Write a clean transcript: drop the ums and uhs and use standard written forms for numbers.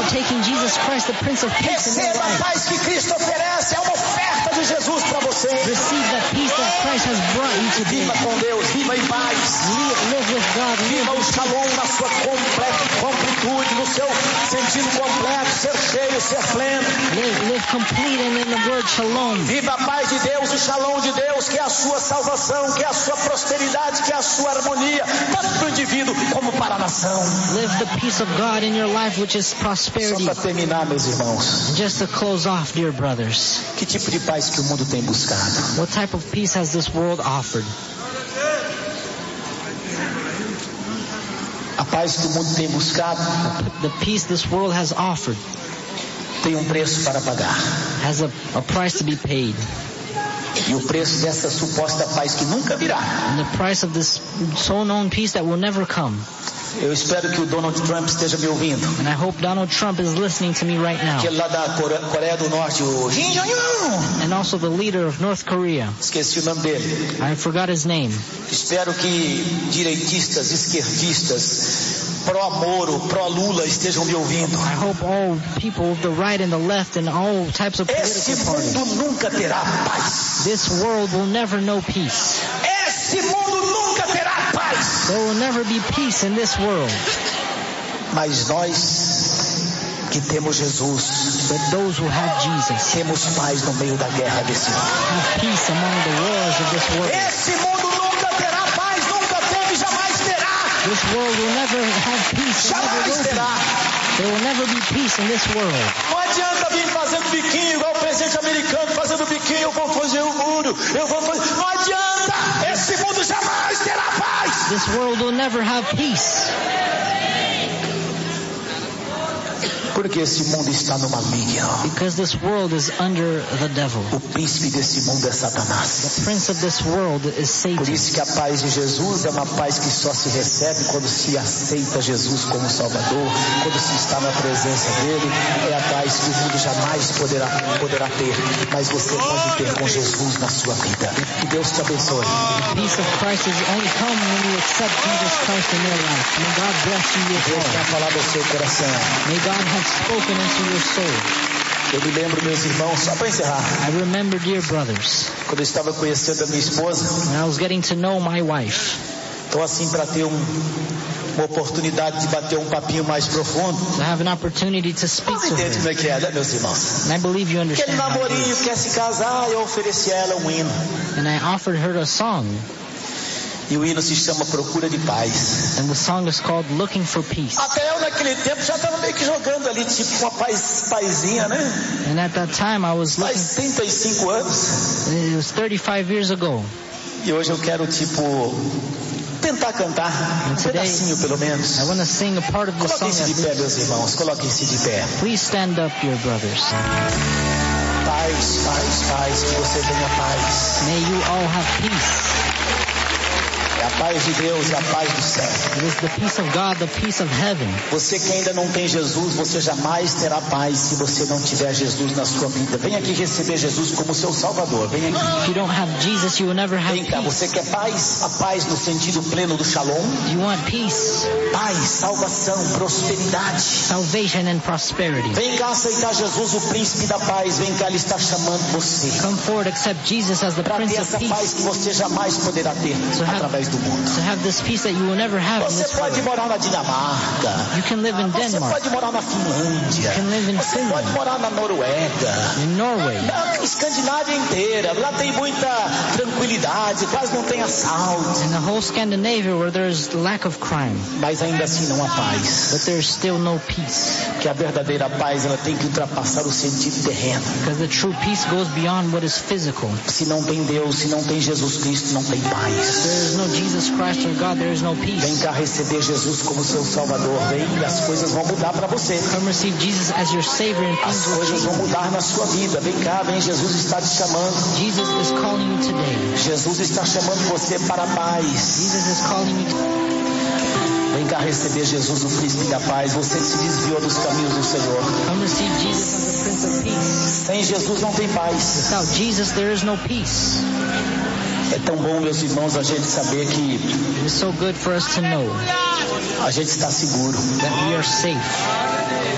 taking Jesus Christ, the Prince of Peace, in your Receba a life. paz que Cristo oferece. É uma oferta de Jesus para você. Receive that peace that Christ has brought you today. Viva com Deus, viva em paz. Live with God. Viva o shalom na sua completude, no seu sentido completo, ser cheio, ser pleno. Live complete and in the word shalom. Viva a paz de Deus, o shalom de Deus, que é a sua salvação, que é a sua prosperidade, que é a sua harmonia, tanto para o indivíduo como para a nação. Live the peace of God in your life, which is Só prosperity. para terminar, meus irmãos, And just to close off, dear brothers, que tipo de paz que o mundo tem buscado? what type of peace has this world offered? A paz que o mundo tem buscado The peace this world has offered tem um preço para pagar. has a price to be paid. E o preço dessa suposta paz que nunca virá. And the price of this so-known peace that will never come. Eu espero que o Donald Trump esteja me ouvindo. And I hope Donald Trump is listening to me right now. Aquele lá da Coreia do Norte, o Kim Jong-un. And also the leader of North Korea. Esqueci o nome dele. I forgot his name. Espero que direitistas, esquerdistas, pró-Moro, pró-Lula estejam me ouvindo. I hope all people of the right and the left and all types of Esse political parties. mundo nunca terá paz. This world will never know peace. Esse mundo nunca terá paz. There will never be peace in this world. Mas nós que temos Jesus, But those who have Jesus temos paz no meio da guerra desse mundo. have peace among the wars of this world. Esse mundo nunca terá paz, nunca teve, jamais terá. This world will never have peace. It never Jamais will be. terá. There will never be peace in this world. Não adianta vir fazendo biquinho igual o presidente americano fazendo biquinho. Eu vou fazer o muro, eu vou fazer. Não adianta. Esse mundo jamais terá paz. This world will never have peace. Porque esse mundo está no maligno. Because this world is under the devil. O príncipe desse mundo é Satanás. The prince of this world is Por Satan. isso que a paz de Jesus é uma paz que só se recebe quando se aceita Jesus como Salvador, quando se está na presença dele. É a paz que o mundo jamais poderá ter, mas você pode ter com Jesus na sua vida. Que Deus te abençoe. The peace of Christ is only come when you accept Jesus Christ in your life. May God bless you with Deus tenha all. falado ao seu coração. May God have spoken into your soul. Eu me lembro, meus irmãos, só para encerrar, I remember, dear brothers, quando eu estava conhecendo a minha esposa, when I was getting to know my wife. então assim para ter uma oportunidade de bater um papinho mais profundo. To have an opportunity to speak Você to entende como her. é que é, né, meus irmãos? And I believe you Aquele understand. how it namorinho is. quer se casar, eu ofereci a ela um hino. And I offered her a song. E o hino se chama Procura de Paz. And the song is called Looking for Peace. Até eu naquele tempo já estava meio que jogando ali, tipo uma paizinha, né? And at that time I was Faz looking, 35 anos. it was 35 years ago. E hoje eu quero, tipo, tentar cantar um today, pedacinho pelo menos. I want to sing a part of the song. Coloquem-se de at pé, least. meus irmãos. Coloquem-se de pé. Please stand up, dear brothers. Paz, paz, paz. Que você tenha paz. May you all have peace. É a paz de Deus, é a paz do céu. It is the peace of God, the peace of heaven. Você que ainda não tem Jesus, você jamais terá paz se você não tiver Jesus na sua vida. Vem aqui receber Jesus como seu Salvador. Vem aqui. If you don't have Jesus, you will never have Vem cá, peace. você quer paz? A paz no sentido pleno do shalom? You want peace, Paz, salvação, prosperidade. salvation, and prosperity. Vem cá aceitar Jesus, o príncipe da paz. Vem cá, ele está chamando você Come forward, accept Jesus as the para ter Prince of essa paz Peace. que você jamais poderá ter através do mundo. To have this peace that you will never have in Você this pode world. morar na Dinamarca. You can live in Você Denmark, pode morar na Finlândia. You can live in Você Finland. pode morar na Noruega. in Norway, Na Escandinávia inteira. Lá tem muita tranquilidade, quase não tem assalto. in the whole Scandinavia where there is lack of crime, Mas ainda assim não há paz. but there's still no peace. Que a verdadeira paz, ela tem que ultrapassar o sentido terreno. Because the true peace goes beyond what is physical. Se não tem Deus, se não tem Jesus Cristo, não tem paz. There is no Jesus Christ or God, there is no Vem peace. cá receber Jesus como seu Salvador. Vem e as coisas vão mudar para você. Come receive Jesus as your Savior and As things will coisas vão change. mudar na sua vida. Vem cá, vem, Jesus está te chamando. Jesus is calling you today. Jesus está chamando você para a paz. Jesus is calling you. Vem cá receber Jesus, o príncipe da paz. Você que se desviou dos caminhos do Senhor. Come receive Jesus as the Prince of Peace. Sem Jesus não tem paz. Without Jesus, there is no peace. É tão bom, meus irmãos, a gente saber que It is so good for us to know a gente está seguro. that we are safe.